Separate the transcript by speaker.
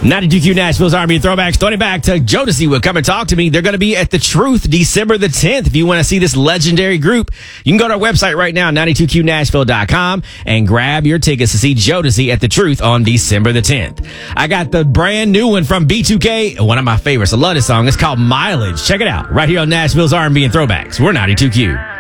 Speaker 1: 92Q Nashville's R&B Throwbacks. Throwing it back to Jodeci with Come and Talk to Me. They're going to be at The Truth December the 10th. If you want to see this legendary group, you can go to our website right now, 92qnashville.com, and grab your tickets to see Jodeci at The Truth on December the 10th. I got the brand new one from B2K, one of my favorites. I love this song. It's called Mileage. Check it out right here on Nashville's R&B and Throwbacks. We're 92Q.